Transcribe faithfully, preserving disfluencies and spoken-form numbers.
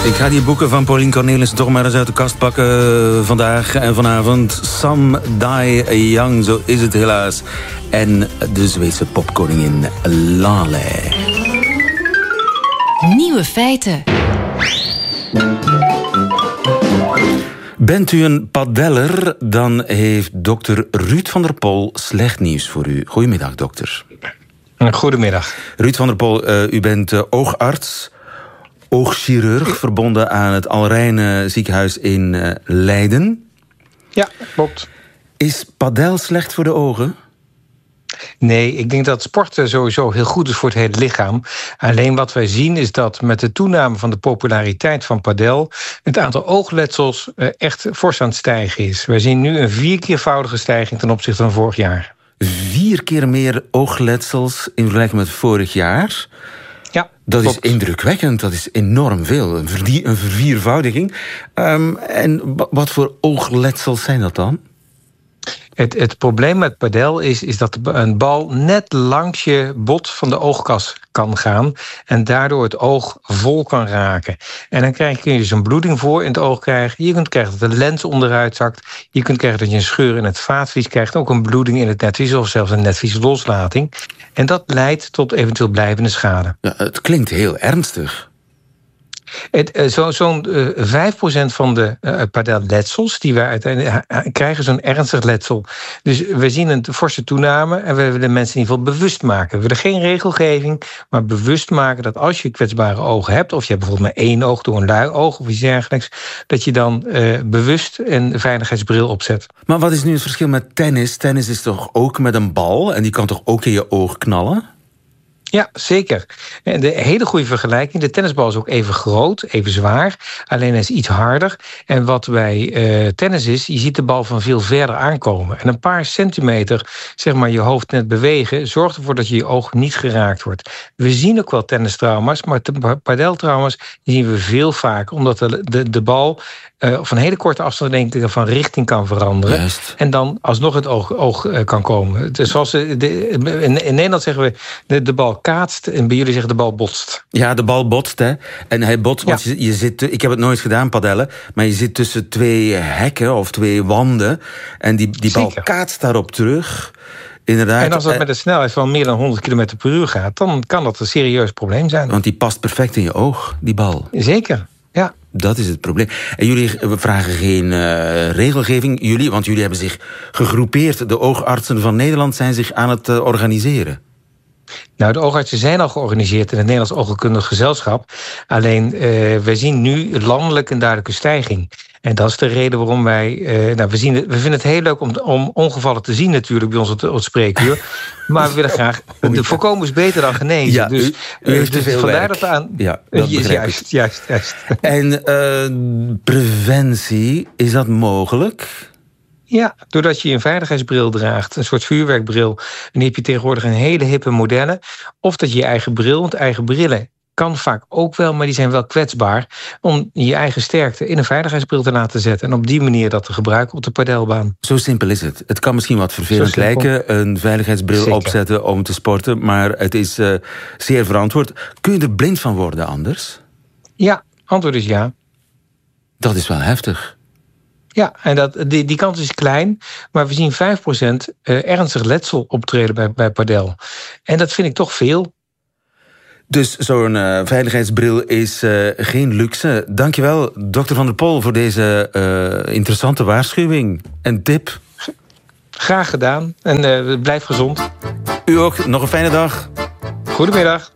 Ik ga die boeken van Pauline Cornelissen toch maar eens uit de kast pakken vandaag en vanavond. Some Die Young, zo is het helaas. En de Zweedse popkoningin Lale. Nieuwe feiten. Bent u een padeller, dan heeft dokter Ruud van der Pol slecht nieuws voor u. Goedemiddag, dokter. Goedemiddag. Ruud van der Pol, uh, u bent uh, oogarts, oogchirurg, verbonden aan het Alrijne ziekenhuis in uh, Leiden. Ja, klopt. Is padel slecht voor de ogen? Nee, ik denk dat sporten sowieso heel goed is voor het hele lichaam. Alleen wat wij zien is dat met de toename van de populariteit van padel het aantal oogletsels echt fors aan het stijgen is. Wij zien nu een vierkeervoudige stijging ten opzichte van vorig jaar. Vier keer meer oogletsels in vergelijking met vorig jaar? Ja, dat klopt. is indrukwekkend, dat is enorm veel. Een, verdie- een verviervoudiging. Um, en wat voor oogletsels zijn dat dan? Het, het probleem met padel is, is dat een bal net langs je bot van de oogkas kan gaan en daardoor het oog vol kan raken. En dan krijg je dus een bloeding voor in het oog krijgen. Je kunt krijgen dat de lens onderuit zakt. Je kunt krijgen dat je een scheur in het vaatvlies krijgt. Ook een bloeding in het netvlies of zelfs een netvliesloslating. En dat leidt tot eventueel blijvende schade. Ja, het klinkt heel ernstig. Het, uh, zo, zo'n uh, vijf procent van de uh, padelletsels die wij uiteindelijk uh, krijgen, zo'n ernstig letsel. Dus we zien een forse toename en we willen de mensen in ieder geval bewust maken. We willen geen regelgeving, maar bewust maken dat als je kwetsbare ogen hebt, of je hebt bijvoorbeeld maar één oog door een lui oog of iets dergelijks, dat je dan uh, bewust een veiligheidsbril opzet. Maar wat is nu het verschil met tennis? Tennis is toch ook met een bal en die kan toch ook in je oog knallen? Ja, zeker. En de hele goede vergelijking. De tennisbal is ook even groot, even zwaar. Alleen hij is iets harder. En wat bij uh, tennis is, je ziet de bal van veel verder aankomen. En een paar centimeter, zeg maar, je hoofd net bewegen zorgt ervoor dat je je oog niet geraakt wordt. We zien ook wel tennistrauma's, maar padeltrauma's zien we veel vaker. Omdat de, de, de bal uh, op een hele korte afstand denk ik, van richting kan veranderen. Juist. En dan alsnog het oog, oog uh, kan komen. Dus zoals de, de, in, in Nederland zeggen we, de, de bal kaatst en bij jullie zeggen de bal botst. Ja, de bal botst, hè. En hij botst, want Ja. je, je zit... Ik heb het nooit gedaan, padellen, maar je zit tussen twee hekken of twee wanden en die, die bal Zeker. kaatst daarop terug. Inderdaad. En als dat met een snelheid van meer dan honderd kilometer per uur gaat, dan kan dat een serieus probleem zijn. Want die past perfect in je oog, die bal. Zeker, ja. Dat is het probleem. En jullie vragen geen uh, regelgeving. Jullie, want jullie hebben zich gegroepeerd. De oogartsen van Nederland zijn zich aan het uh, organiseren. Nou, de oogartsen zijn al georganiseerd in het Nederlands Oogheelkundig Gezelschap. Alleen, uh, wij zien nu landelijk een duidelijke stijging. En dat is de reden waarom wij... Uh, nou, we, zien het, we vinden het heel leuk om, om ongevallen te zien natuurlijk bij ons op het spreekuur. Maar we willen graag... De voorkomen is beter dan genezen. Ja, dus u, u heeft dus te veel vandaar werk. dat we aan... Ja, dat uh, begrijp juist, ik. juist, juist. En uh, preventie, is dat mogelijk? Ja, doordat je een veiligheidsbril draagt, een soort vuurwerkbril, en dan heb je tegenwoordig een hele hippe modellen. Of dat je je eigen bril, want eigen brillen kan vaak ook wel, maar die zijn wel kwetsbaar, om je eigen sterkte in een veiligheidsbril te laten zetten. En op die manier dat te gebruiken op de padelbaan. Zo simpel is het. Het kan misschien wat vervelend Zo simpel. lijken, een veiligheidsbril Zeker. opzetten om te sporten, maar het is uh, zeer verantwoord. Kun je er blind van worden anders? Ja, antwoord is ja. Dat is wel heftig. Ja, en dat, die, die kans is klein, maar we zien vijf procent uh, ernstig letsel optreden bij, bij padel. En dat vind ik toch veel. Dus zo'n uh, veiligheidsbril is uh, geen luxe. Dankjewel, dokter Van der Pol, voor deze uh, interessante waarschuwing en tip. Graag gedaan en uh, blijf gezond. U ook, nog een fijne dag. Goedemiddag.